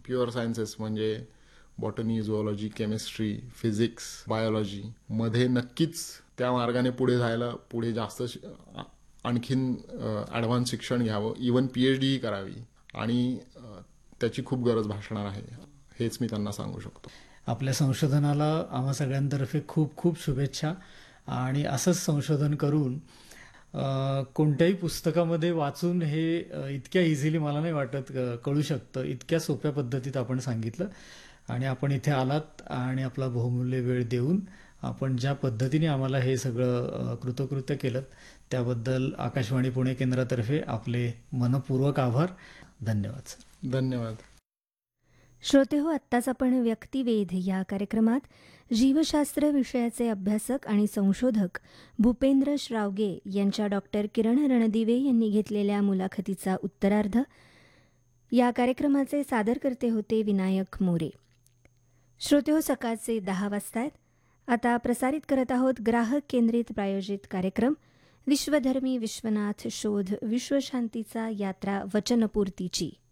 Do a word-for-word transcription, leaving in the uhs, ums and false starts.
Pure sciences म्हणजे botany, झुऑलॉजी, chemistry, physics, biology मध्ये नक्कीच त्या मार्गाने पुढे जायला, पुढे जास्त आणखीन ॲडव्हान्स शिक्षण घ्यावं, इवन पी एच डीही करावी आणि त्याची खूप गरज भासणार आहे, हेच मी त्यांना सांगू शकतो. आपल्या संशोधनाला आम्हा सगळ्यांतर्फे खूप खूप शुभेच्छा. आणि असंच संशोधन करून कोणत्याही पुस्तकामध्ये वाचून हे इतक्या इझिली मला नाही वाटत कळू शकतं. इतक्या सोप्या पद्धतीत आपण सांगितलं आणि आपण इथे आलात आणि आपला बहुमूल्य वेळ देऊन आपण ज्या पद्धतीने आम्हाला हे सगळं कृतकृत्य केलं त्याबद्दल आकाशवाणी पुणे केंद्रातर्फे आपले मनपूर्वक आभार. धन्यवाद सर. धन्यवाद. श्रोते हो, आत्ताच आपण व्यक्तिवेध या कार्यक्रमात जीवशास्त्र विषयाचे अभ्यासक आणि संशोधक भूपेंद्र श्रावगे यांच्या डॉक्टर किरण रणदिवे यांनी घेतलेल्या मुलाखतीचा उत्तरार्ध. या कार्यक्रमाचे सादरकर्ते होते विनायक मोरे. श्रोते हो, सकाळचे दहा वाजतायत. आता प्रसारित करत आहोत ग्राहक केंद्रित प्रायोजित कार्यक्रम विश्वधर्मी विश्वनाथ शोध विश्वशांतीचा यात्रा वचनपूर्तीची.